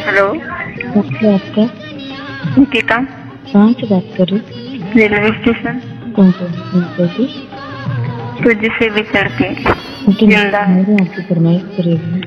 Hello, मतलब आपका निकिता। कहाँ से बात कर रही? Railway station. कौन सा मतलब? तुझसे भी चढ़ के लेकिन जिंदा। मेरे आपकी फरमाइश करेगी।